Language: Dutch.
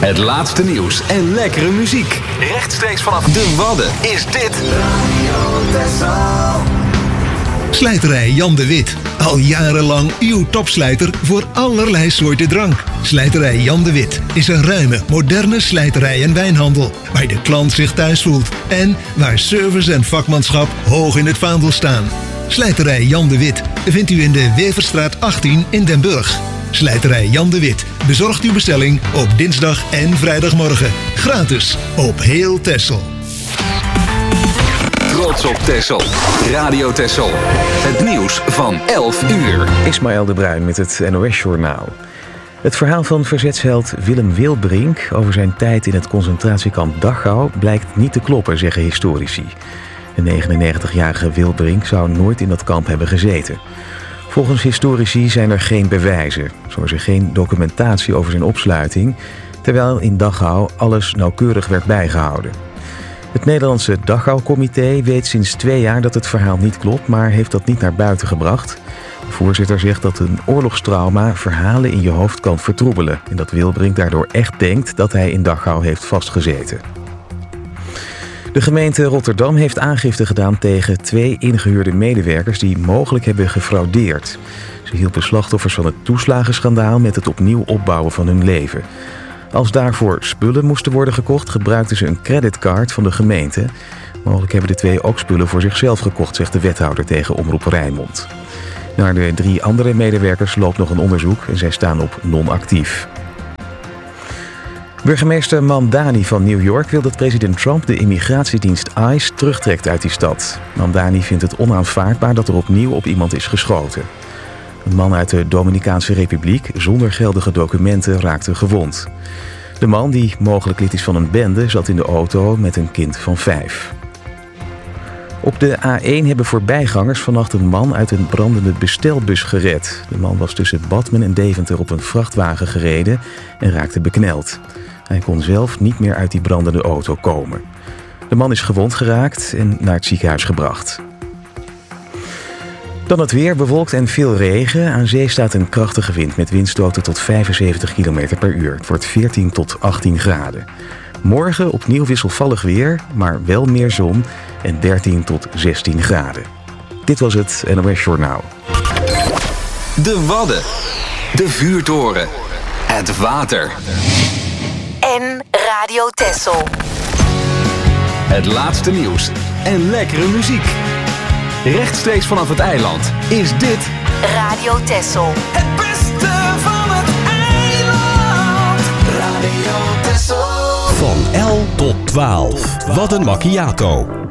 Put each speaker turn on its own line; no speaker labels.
Het laatste nieuws en lekkere muziek. Rechtstreeks vanaf de Wadden is dit Radio Texel.
Slijterij Jan de Wit. Al jarenlang uw topslijter voor allerlei soorten drank. Slijterij Jan de Wit is een ruime, moderne slijterij en wijnhandel. Waar de klant zich thuis voelt. En waar service en vakmanschap hoog in het vaandel staan. Slijterij Jan de Wit vindt u in de Weverstraat 18 in Den Burg. Slijterij Jan de Wit bezorgt uw bestelling op dinsdag en vrijdagmorgen. Gratis op heel Texel.
Trots op Texel. Radio Texel. Het nieuws van 11 uur.
Ismaël de Bruin met het NOS-journaal. Het verhaal van verzetsheld Willem Wilbrink over zijn tijd in het concentratiekamp Dachau blijkt niet te kloppen, zeggen historici. De 99-jarige Wilbrink zou nooit in dat kamp hebben gezeten. Volgens historici zijn er geen bewijzen. Zo is er geen documentatie over zijn opsluiting, terwijl in Dachau alles nauwkeurig werd bijgehouden. Het Nederlandse Dachau-comité weet sinds 2 jaar dat het verhaal niet klopt, maar heeft dat niet naar buiten gebracht. De voorzitter zegt dat een oorlogstrauma verhalen in je hoofd kan vertroebelen en dat Wilbrink daardoor echt denkt dat hij in Dachau heeft vastgezeten. De gemeente Rotterdam heeft aangifte gedaan tegen 2 ingehuurde medewerkers die mogelijk hebben gefraudeerd. Ze hielpen slachtoffers van het toeslagenschandaal met het opnieuw opbouwen van hun leven. Als daarvoor spullen moesten worden gekocht, gebruikten ze een creditcard van de gemeente. Mogelijk hebben de 2 ook spullen voor zichzelf gekocht, zegt de wethouder tegen Omroep Rijnmond. Naar de 3 andere medewerkers loopt nog een onderzoek en zij staan op non-actief. Burgemeester Mamdani van New York wil dat president Trump de immigratiedienst ICE terugtrekt uit die stad. Mamdani vindt het onaanvaardbaar dat er opnieuw op iemand is geschoten. Een man uit de Dominicaanse Republiek zonder geldige documenten raakte gewond. De man, die mogelijk lid is van een bende, zat in de auto met een kind van 5. Op de A1 hebben voorbijgangers vannacht een man uit een brandende bestelbus gered. De man was tussen Badmen en Deventer op een vrachtwagen gereden en raakte bekneld. Hij kon zelf niet meer uit die brandende auto komen. De man is gewond geraakt en naar het ziekenhuis gebracht. Dan het weer, bewolkt en veel regen. Aan zee staat een krachtige wind met windstoten tot 75 km per uur. Het wordt 14 tot 18 graden. Morgen opnieuw wisselvallig weer, maar wel meer zon en 13 tot 16 graden. Dit was het NOS Journaal.
De Wadden. De vuurtoren. Het water.
En Radio Texel.
Het laatste nieuws en lekkere muziek. Rechtstreeks vanaf het eiland is dit
Radio Texel.
Het beste van het eiland. Radio Texel.
Van L tot 12. Wat een macchiato.